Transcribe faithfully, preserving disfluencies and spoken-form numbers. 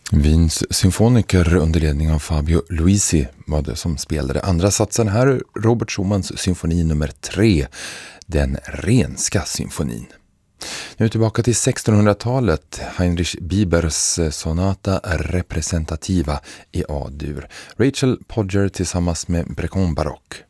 Wiens symfoniker under ledning av Fabio Luisi var det som spelade andra satsen här, Robert Schumans symfoni nummer tre, den Rhenska symfonin. Nu tillbaka till sextonhundratalet, Heinrich Biebers sonata representativa i A-dur. Rachel Podger tillsammans med Brecon Baroque.